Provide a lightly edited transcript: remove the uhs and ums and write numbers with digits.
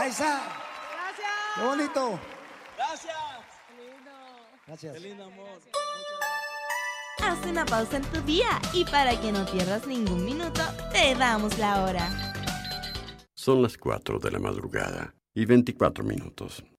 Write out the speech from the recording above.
Raiza. Gracias. Qué bonito. Gracias. Gracias. Qué lindo amor. Muchas gracias. Haz una pausa en tu día y para que no pierdas ningún minuto, te damos la hora. Son las 4 de la madrugada y 24 minutos.